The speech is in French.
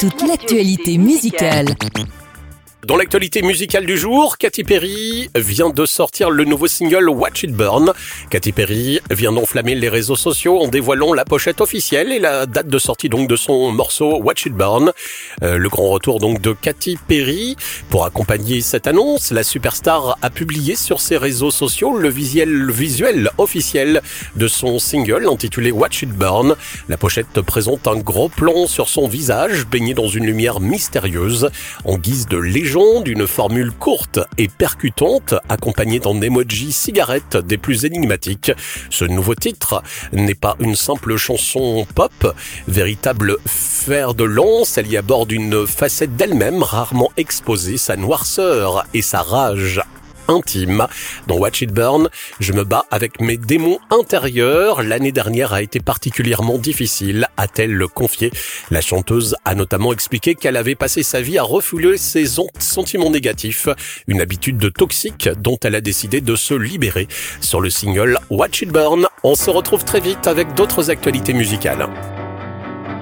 toute l'actualité musicale. Dans l'actualité musicale du jour, Katy Perry vient de sortir le nouveau single Watch It Burn. Katy Perry vient d'enflammer les réseaux sociaux en dévoilant la pochette officielle et la date de sortie donc de son morceau Watch It Burn. Le grand retour donc de Katy Perry. Pour accompagner cette annonce, la superstar a publié sur ses réseaux sociaux le visuel officiel de son single intitulé Watch It Burn. La pochette présente un gros plan sur son visage baigné dans une lumière mystérieuse en guise de légende, d'une formule courte et percutante, accompagnée d'un emoji cigarette des plus énigmatiques. Ce nouveau titre n'est pas une simple chanson pop, véritable fer de lance, elle y aborde une facette d'elle-même rarement exposée, sa noirceur et sa rage intime. Dans Watch It Burn, je me bats avec mes démons intérieurs. L'année dernière a été particulièrement difficile, a-t-elle confié. La chanteuse a notamment expliqué qu'elle avait passé sa vie à refouler ses sentiments négatifs, une habitude toxique dont elle a décidé de se libérer. Sur le single Watch It Burn, on se retrouve très vite avec d'autres actualités musicales.